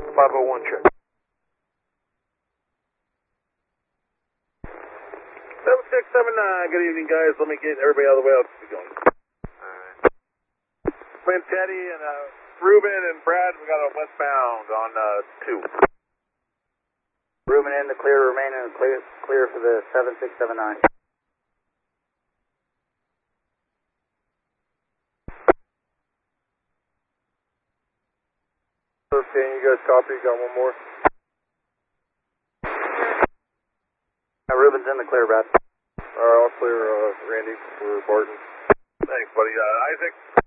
501 check. 7679, good evening, guys. Let me get everybody out of the way. I'll keep going. When Teddy and Ruben and Brad, we got a westbound on 2. Ruben in the clear, remain in the clear for the 7679. Can you guys copy? Got one more? Ruben's in the clear, Brad. Alright, I'll clear Randy for Barton. Thanks, buddy. Isaac?